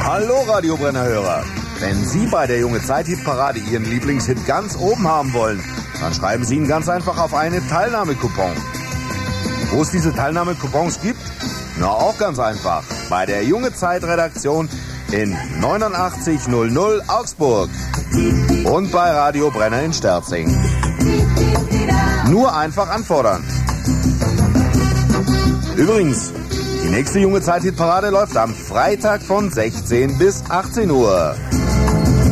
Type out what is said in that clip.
Hallo Radio Brenner-Hörer. Wenn Sie bei der Junge Zeit-Hit-Parade Ihren Lieblingshit ganz oben haben wollen, dann schreiben Sie ihn ganz einfach auf eine Teilnahmekupon. Wo es diese Teilnahmekupons gibt? Na, auch ganz einfach. Bei der Junge Zeit-Redaktion in 8900 Augsburg und bei Radio Brenner in Sterzing. Nur einfach anfordern. Übrigens, die nächste Junge Zeit-Hit-Parade läuft am Freitag von 16 bis 18 Uhr.